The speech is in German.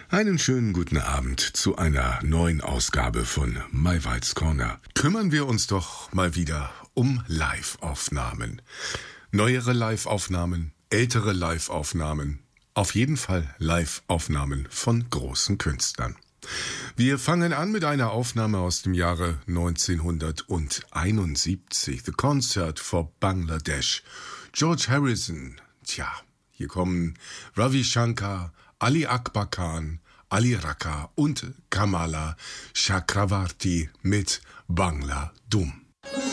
Einen schönen guten Abend zu einer neuen Ausgabe von Maywalds Corner. Kümmern wir uns doch mal wieder um Live-Aufnahmen. Neuere Live-Aufnahmen, ältere Live-Aufnahmen, auf jeden Fall Live-Aufnahmen von großen Künstlern. Wir fangen an mit einer Aufnahme aus dem Jahre 1971. The Concert for Bangladesh. George Harrison. Tja, hier kommen Ravi Shankar, Ali Akbar Khan, Ali Rakha und Kamala Chakravarti mit Bangla Dum.